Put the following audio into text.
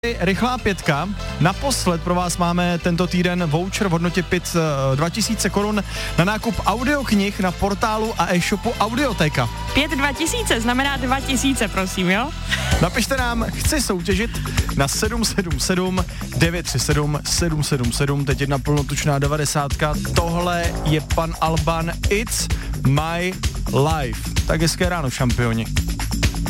Rychlá pětka. Naposled pro vás máme tento týden voucher v hodnotě 2000 korun na nákup audioknih na portálu a e-shopu Audioteka. 2000 znamená 2000, prosím, jo? Napište nám, chci soutěžit na 777 937 777, teď jedna plnotučná 90. Tohle je pan Alban, It's My Life. Tak hezké ráno, šampioni.